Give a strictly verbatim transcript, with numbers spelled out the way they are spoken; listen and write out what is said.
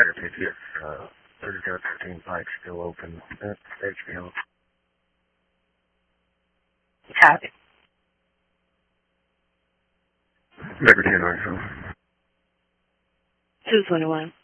Better fifty, uh, thirty-two thirteen Pike still open. That's H B O. Copy. Baker ten, Arkansas. two twenty-one.